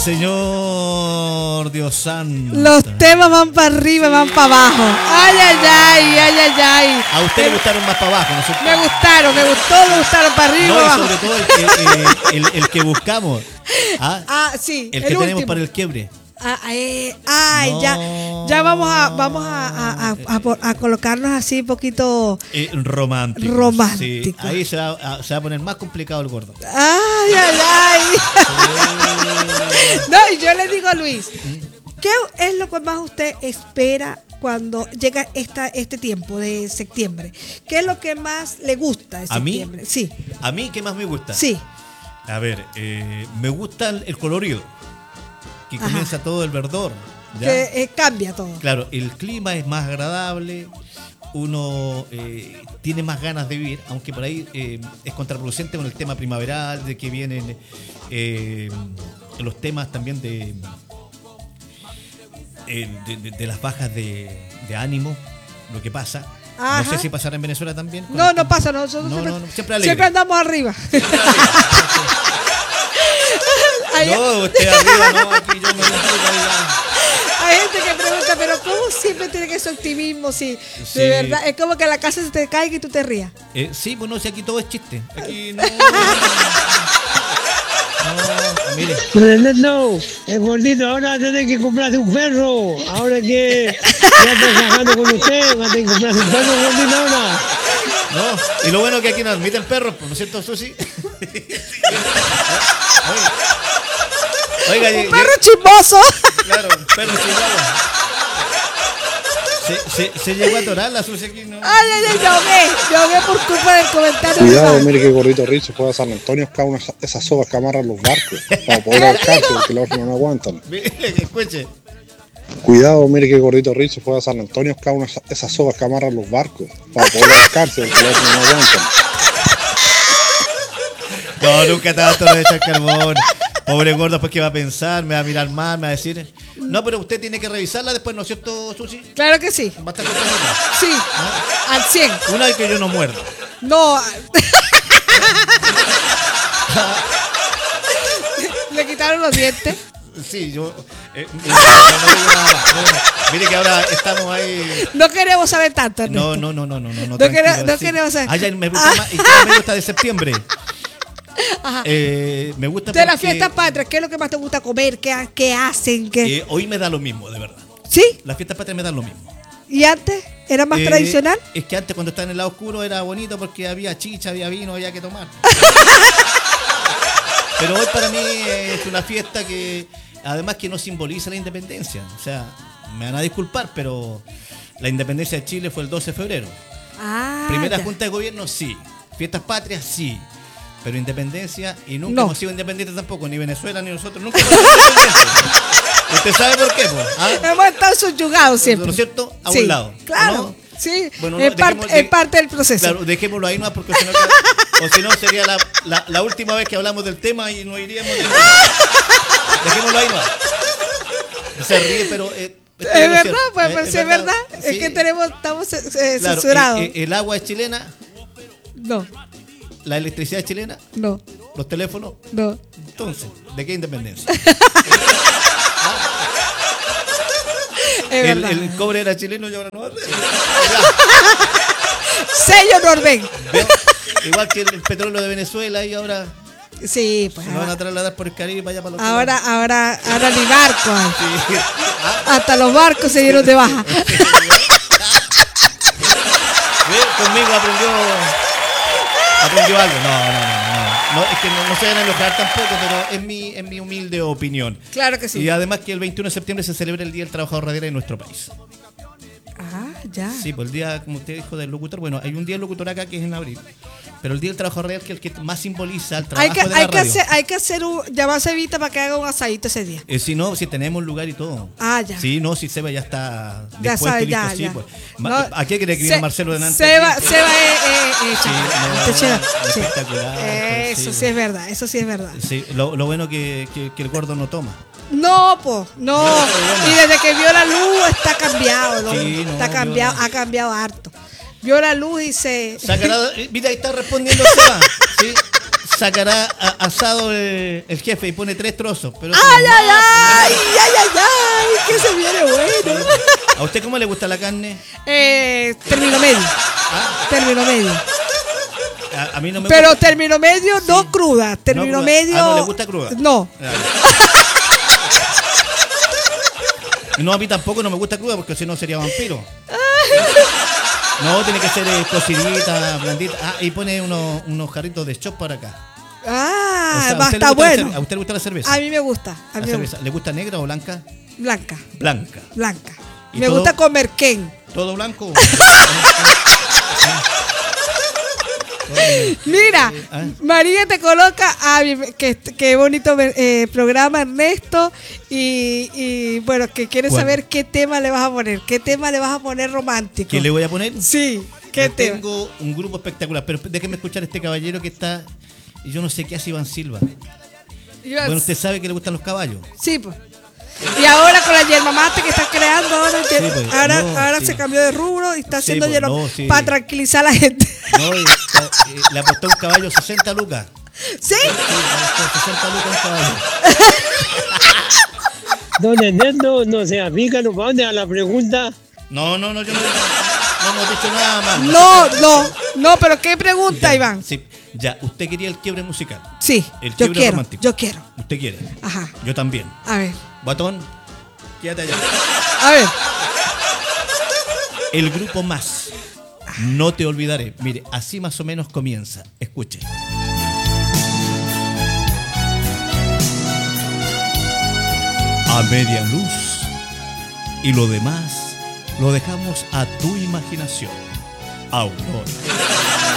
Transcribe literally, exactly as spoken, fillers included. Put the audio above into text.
Señor, Dios santo. Los temas van para arriba, van para abajo. Ay, ay, ay, ay, ay, ay. A usted le gustaron más para abajo, ¿no es cierto? Me gustaron, me gustó, me gustaron para arriba. No, y abajo. sobre todo el que, eh, el, el que buscamos. ¿Ah? Ah, sí. El el que tenemos último. para el quiebre. Ah, eh, ay, No. ya, ya vamos a, vamos a, a, a, a, a colocarnos así un poquito. Eh, romántico. Romántico. Sí, ahí se va, a, se va a poner más complicado el gordo. Ay, ay, ay. No, y yo le digo a Luis, ¿qué es lo que más usted espera cuando llega esta, este tiempo de septiembre? ¿Qué es lo que más le gusta de ¿A mí? septiembre? Sí, ¿A mí qué más me gusta? sí. A ver, eh, me gusta el, el colorido. Que Ajá. comienza todo el verdor. ¿ya? Que eh, cambia todo. Claro, el clima es más agradable, uno eh, tiene más ganas de vivir, aunque por ahí eh, es contraproducente con el tema primaveral, de que vienen eh, los temas también de, eh, de, de- de las bajas de, de ánimo, lo que pasa. Ajá. No sé si pasará en Venezuela también. con No, el no tema. pasa, no, nosotros No, siempre, no, no, siempre alegre. siempre andamos arriba. Hay, No, usted arriba, no, aquí yo me disfruto ahí ya. hay gente que pregunta, pero ¿cómo siempre tiene que ser optimismo? Si Sí. de verdad es como que la casa se te caiga y tú te rías. Eh, sí, pues no, si aquí todo es chiste. Aquí no. No, mire. Fernando, el gordito ahora va a tener que comprarse un perro. Ahora que ya está trabajando con usted, va a tener que comprarse un perro, gordito ahora. No, y lo bueno es que aquí no admiten perros, ¿no es cierto, Susi? Oiga, Un oiga, perro chismoso. claro, un perro chihuahua. Se, se, se llegó a atorar la Susi aquí, ¿no? Ay, ay, ay, llogué, llogué por culpa del comentario. Cuidado, de Iván. mire que Gordito Rich se fue a San Antonio a buscar unas, esas sogas que amarran los barcos para poder ahorcarse porque los no aguantan. Mire, que escuche. Cuidado, mire que Gordito Rich se fue a San Antonio a buscar unas, esas sogas que amarran los barcos para poder ahorcarse porque los no aguantan. No, nunca te va a atorar de echar carbón. Pobre gordo, pues, ¿qué va a pensar? Me va a mirar mal, me va a decir. No, pero usted tiene que revisarla después, ¿no es cierto, Susi? Claro que sí. Va a estar contenta. Sí, al cien. Una vez que yo no muerdo. No. Le quitaron los dientes. Sí, yo. Eh, no, no digo nada más. No, no. Mire que ahora estamos ahí. No queremos saber tanto, Ernesto. No, no, no, no, no, no. No tranquilo, quere- no sí. queremos saber. Ah, ya me gusta Ah. más. Y cada me gusta de septiembre. Ajá. Eh, me gusta De la porque, fiesta patria, ¿qué es lo que más te gusta comer? ¿Qué, ha- qué hacen? ¿Qué? eh, hoy me da lo mismo, de verdad. ¿Sí? Las fiestas patrias me dan lo mismo. ¿Y antes? ¿Era más Eh, tradicional? Es que antes, cuando estaba en el lado oscuro, era bonito porque había chicha, había vino, había que tomar. Pero hoy para mí es una fiesta que, además, que no simboliza la independencia. O sea, me van a disculpar, pero la independencia de Chile fue el doce de febrero. Ah, Primera ya. junta de gobierno, sí. Fiestas patrias, sí. Pero independencia, y nunca No. hemos sido independientes tampoco, ni Venezuela ni nosotros, nunca hemos sido independientes. ¿Usted sabe por qué? Po? ¿Ah? Hemos estado subyugados siempre. ¿No es cierto? A Sí, un lado. Claro, ¿no? sí. Bueno, es, no, parte, dejemos- es de- parte del proceso. Claro, dejémoslo ahí nomás porque si no, o si no sería la, la, la última vez que hablamos del tema y no iríamos del tema. Dejémoslo ahí nomás. Se ríe, pero eh, Es verdad, pues, Eh, pues, sí, es verdad. Es Sí. que tenemos, estamos eh, Claro, censurados. eh, eh, el agua es chilena, No, la electricidad es chilena, no, los teléfonos. no. Entonces, ¿de qué independencia? Es El, verdad. el cobre era chileno y ahora no. Sello Norben. ¿Veo? Igual que el, el petróleo de Venezuela y ahora Sí, pues se lo van a ahora, trasladar por el Caribe para allá para los ahora, ahora, ahora ni barco hay. Sí. Ah, Hasta los barcos se dieron de baja. ¿ve? Conmigo aprendió aprendió algo. No, no, no, no. No, es que no, no se van a enojar tampoco, pero es mi, es mi humilde opinión. Claro que sí. Y además que el veintiuno de septiembre se celebra el Día del Trabajador Radial en nuestro país. Ah, ya. Sí, pues el día, como usted dijo, del locutor. Bueno, hay un día del locutor acá que es en abril. Pero el Día del Trabajador Radial, que es el que más simboliza el trabajo Hay que, de la hay que radio. hacer, hay que hacer un, llamar a Cevita para que haga un asadito ese día. Eh, si no, si tenemos lugar y todo. Ah, ya. Sí, no, si Seba ya está Ya dispuesto sabe, y listo, ya, sí, ya. pues. Ma- No, ¿A qué quiere que viene Se- Marcelo delante? Seba, aquí? Seba es, es- es- Sí, no, este Seba, sí. espectacular, Eso sí. sí es verdad, eso sí es verdad. Sí, lo, lo bueno que, que, que el gordo no toma. No, pues, no. No, pero bueno. Y desde que vio la luz está cambiado, ¿no? Sí, no, está cambiado, vio la- ha cambiado harto. Vio la luz y se. Sacará, eh, mira, ahí está respondiendo Seba. Sí, sacará a- asado el, el jefe y pone tres trozos. Pero ¡Ay, ay, ay! ¡Ay, ay, ay! ¡Que se viene bueno! ¿A usted cómo le gusta la carne? Eh, término medio. Ah, Término medio. a, a mí no me Pero gusta. término medio, no cruda. Término cruda. medio. Ah, ¿no le gusta cruda? No. No, a mí tampoco no me gusta cruda porque si no sería vampiro. No, tiene que ser eh, cocidita, blandita. Ah, y pone unos, unos jarritos de chop para acá. Ah, O sea, ¿a va, usted le está gusta la cer- bueno. ¿A usted le gusta la cerveza? A mí me gusta. A La mí me cerveza. gusta. ¿Le gusta negra o blanca? Blanca. Blanca. Blanca. ¿Y Me todo? gusta comer Ken. ¿Todo blanco? Mira, Ah. María te coloca a que qué bonito eh, programa, Ernesto, y, y bueno, que quiere ¿Cuál? saber qué tema le vas a poner, qué tema le vas a poner romántico. ¿Qué le voy a poner? Sí, qué Yo tema. tengo un grupo espectacular, pero déjeme escuchar a este caballero que está. Y yo no sé qué hace Iván Silva. Yo- Bueno, usted sabe que le gustan los caballos. Sí, pues. Y ahora con la yerba mate que está creando, ahora, Sí, pues, ahora, no, ahora sí. se cambió de rubro y está Sí, haciendo pues, yerba no, sí. para tranquilizar a la gente. No, y está- eh, le apostó un caballo sesenta lucas. ¿Sí? Sí, le apostó sesenta lucas un caballo. Don Ernesto, no sea pícaro, ¿para dónde a la pregunta? No, no, no, yo no, no hemos dicho nada más. No, no, no, pero ¿qué pregunta, Ya, Iván? Sí, ya, usted quería el quiebre musical. Sí, El yo quiebre quiero, romántico. yo quiero. Usted quiere. Ajá, Yo también. a ver, Batón, quédate allá. a ver. El grupo Más. No te olvidaré. Mire, así más o menos comienza. Escuche. A media luz. Y lo demás lo dejamos a tu imaginación. Aurora.